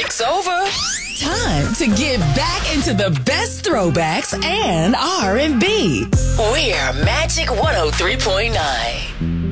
Music's over. Time to get back into the best throwbacks and R&B. We're Magic 103.9.